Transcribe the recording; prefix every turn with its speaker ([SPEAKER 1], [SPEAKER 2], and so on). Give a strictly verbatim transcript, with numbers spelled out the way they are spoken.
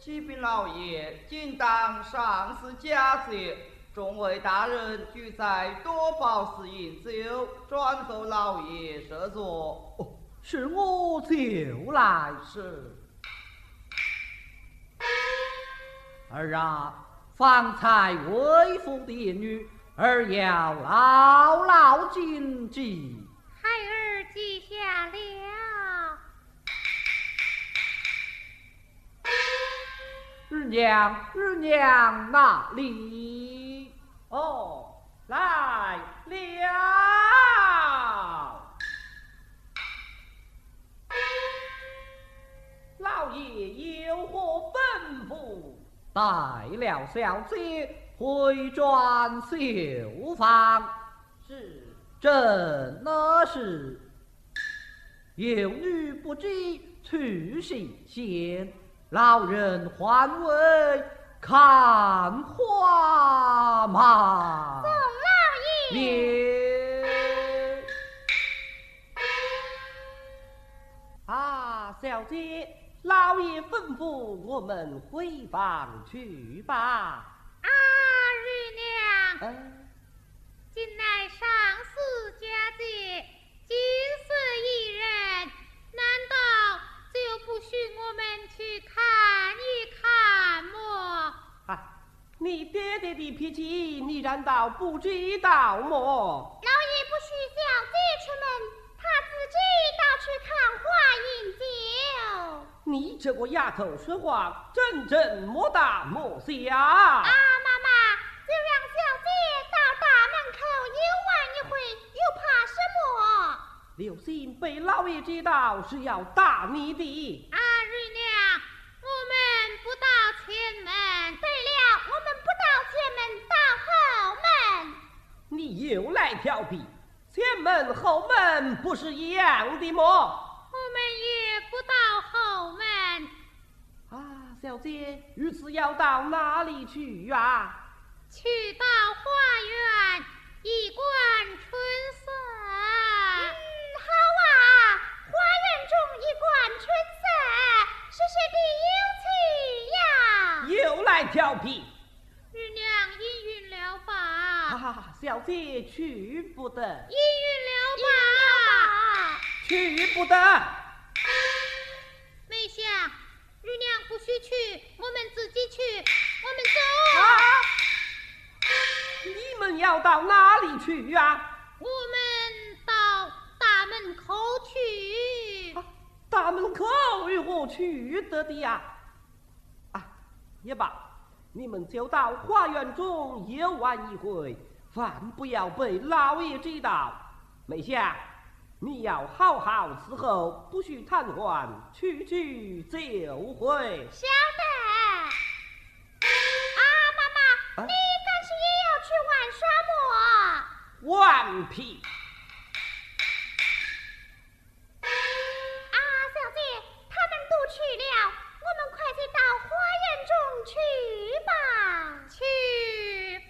[SPEAKER 1] 启禀老爷，今当上司佳节，众位大人俱在多宝寺饮酒，转奏老爷设座。
[SPEAKER 2] 哦，是我就来是。儿啊，方才为父的言语，儿要牢牢谨记。
[SPEAKER 3] 孩儿记下了。
[SPEAKER 2] 日娘，日娘哪里？哦，来了。老爷有何吩咐？带了小姐回转绣坊。是，真的是。有女不知去行先。老人唤为看花嘛。
[SPEAKER 3] 宋老
[SPEAKER 2] 爷。啊，小姐，老爷吩咐我们回房去吧。
[SPEAKER 3] 啊，日娘，
[SPEAKER 2] 嗯，
[SPEAKER 3] 近来上司佳节，金色一人，难道就不许我们去看一看么？
[SPEAKER 2] 啊，你爹爹的脾气，你难道不知道么？
[SPEAKER 3] 老爷不许小姐出门，他自己倒去看花饮酒。
[SPEAKER 2] 你这个丫头说话真正莫大莫小。
[SPEAKER 3] 啊，妈妈，就让小姐到大门口游玩一回，又怕什么？
[SPEAKER 2] 刘星被老爷知道是要打你的。
[SPEAKER 3] 啊，日娘，我们不到前门。对了，我们不到前门，到后门。
[SPEAKER 2] 你又来调皮，前门后门不是一样的么？
[SPEAKER 3] 我们也不到后门。
[SPEAKER 2] 啊，小姐，于是要到哪里去啊？
[SPEAKER 3] 去到花园一观春色。嗯，好啊，花园中一观春色，是谁的有情呀？
[SPEAKER 2] 又来调皮。
[SPEAKER 3] 日娘应允了吧？
[SPEAKER 2] 啊，小姐去不得。
[SPEAKER 3] 应允了吧？
[SPEAKER 2] 去不得。
[SPEAKER 3] 梅香，日娘不许去，我们自己去，我们走。
[SPEAKER 2] 啊！你们要到哪里去啊？
[SPEAKER 3] 我们到大门口去。
[SPEAKER 2] 啊，大门口如何去得的呀？啊，也罢，你们就到花园中游玩一回，饭不要被老爷知道。梅香，你要好好伺候，不许瘫痪，去去就回。
[SPEAKER 3] 晓得。啊，妈妈，
[SPEAKER 2] 啊，
[SPEAKER 3] 你干是也要去玩耍么？
[SPEAKER 2] 顽皮。